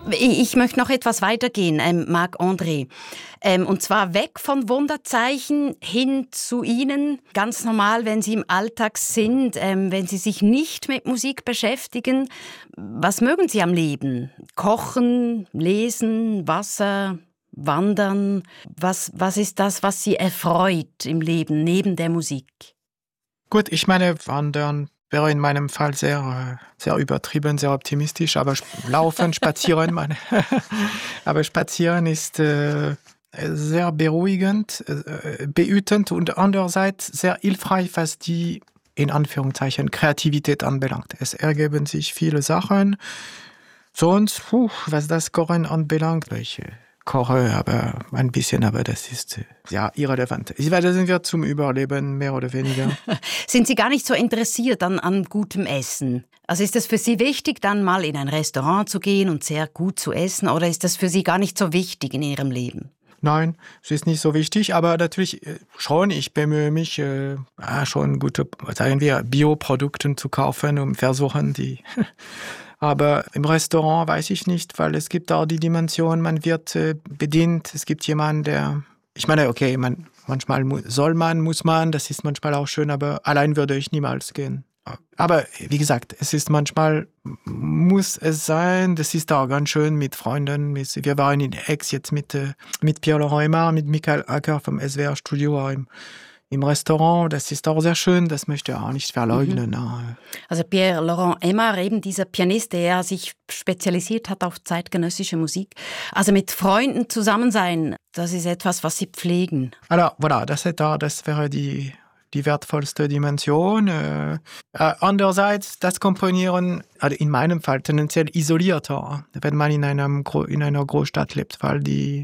Ich möchte noch etwas weitergehen, Marc-André. Und zwar weg von Wunderzeichen hin zu Ihnen. Ganz normal, wenn Sie im Alltag sind, wenn Sie sich nicht mit Musik beschäftigen. Was mögen Sie am Leben? Kochen, lesen, Wasser, wandern? Was ist das, was Sie erfreut im Leben, neben der Musik? Gut, ich meine, wandern wäre in meinem Fall sehr übertrieben, sehr optimistisch, aber laufen, spazieren, aber spazieren ist sehr beruhigend, behütend und andererseits sehr hilfreich, was die, in Anführungszeichen, Kreativität anbelangt. Es ergeben sich viele Sachen. Sonst, was das Kochen anbelangt, ich koche aber ein bisschen, aber das ist irrelevant. Da sind wir zum Überleben, mehr oder weniger. Sind Sie gar nicht so interessiert an gutem Essen? Also ist es für Sie wichtig, dann mal in ein Restaurant zu gehen und sehr gut zu essen, oder ist das für Sie gar nicht so wichtig in Ihrem Leben? Nein, es ist nicht so wichtig, aber natürlich schon, ich bemühe mich, schon gute, sagen wir, Bioprodukte zu kaufen, um versuchen, die... Aber im Restaurant weiß ich nicht, weil es gibt auch die Dimension, man wird bedient, es gibt jemanden, der... Ich meine, okay, manchmal muss man, das ist manchmal auch schön, aber allein würde ich niemals gehen. Aber wie gesagt, es ist manchmal, muss es sein, das ist auch ganz schön mit Freunden. Wir waren in Aix jetzt mit Pierre-Laurent Aimard, mit Michael Acker vom SWR-Studio im Restaurant. Das ist auch sehr schön, das möchte er auch nicht verleugnen. Mhm. Also Pierre-Laurent Aimard, eben dieser Pianist, der sich spezialisiert hat auf zeitgenössische Musik. Also mit Freunden zusammen sein, das ist etwas, was Sie pflegen. Alors, voilà, das wäre die wertvollste Dimension. Andererseits, das Komponieren, also in meinem Fall tendenziell isolierter, wenn man in einer Großstadt lebt, weil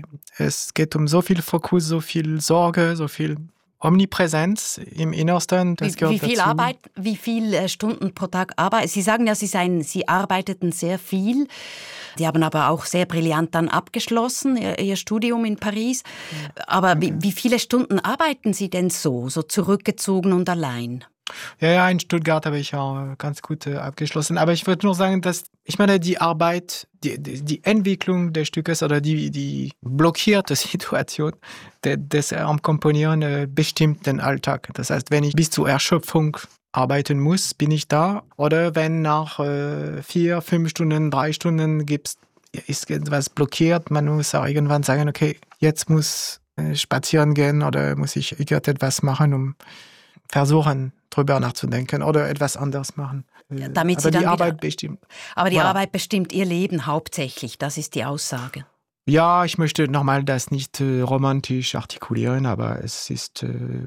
es geht um so viel Fokus, so viel Sorge, so viel Omnipräsenz im Innersten. Das gehört dazu. Wie viele Stunden pro Tag arbeiten? Sie sagen ja, Sie arbeiteten sehr viel. Die haben aber auch sehr brillant dann abgeschlossen, Ihr Studium in Paris. Aber wie viele Stunden arbeiten Sie denn so zurückgezogen und allein? Ja, in Stuttgart habe ich auch ganz gut abgeschlossen. Aber ich würde nur sagen, dass, ich meine, die Arbeit, die Entwicklung des Stückes oder die blockierte Situation des am Komponieren bestimmt den Alltag. Das heißt, wenn ich bis zur Erschöpfung arbeiten muss, bin ich da. Oder wenn nach 4, 5 Stunden, 3 Stunden ist etwas blockiert, man muss auch irgendwann sagen, okay, jetzt muss spazieren gehen oder muss ich etwas machen, um versuchen, drüber nachzudenken oder etwas anderes machen. Aber die Arbeit bestimmt. Aber die voilà. Arbeit bestimmt Ihr Leben hauptsächlich, das ist die Aussage. Ja, ich möchte nochmal das nicht romantisch artikulieren, aber es ist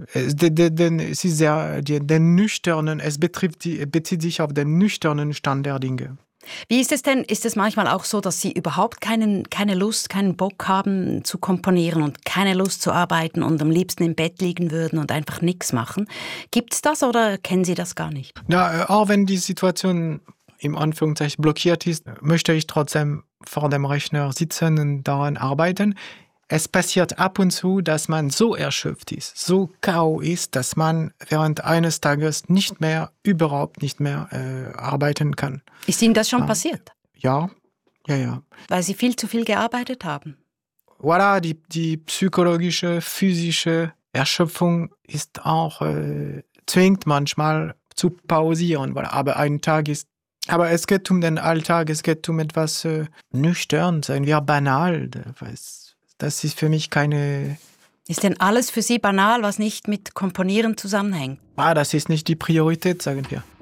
sehr den nüchternen, bezieht sich auf den nüchternen Stand der Dinge. Wie ist es denn? Ist es manchmal auch so, dass Sie überhaupt keine Lust, keinen Bock haben zu komponieren und keine Lust zu arbeiten und am liebsten im Bett liegen würden und einfach nichts machen? Gibt's das oder kennen Sie das gar nicht? Na, auch wenn die Situation im Anführungszeichen blockiert ist, möchte ich trotzdem vor dem Rechner sitzen und daran arbeiten. Es passiert ab und zu, dass man so erschöpft ist, so K.O. ist, dass man während eines Tages überhaupt nicht mehr arbeiten kann. Ist Ihnen das schon passiert? Ja. Weil Sie viel zu viel gearbeitet haben? Voilà, die psychologische, physische Erschöpfung ist auch, zwingt manchmal zu pausieren. Voilà. Aber es geht um den Alltag, es geht um etwas nüchtern, sagen wir banal. Das ist für mich keine... Ist denn alles für Sie banal, was nicht mit Komponieren zusammenhängt? Das ist nicht die Priorität, sagen wir.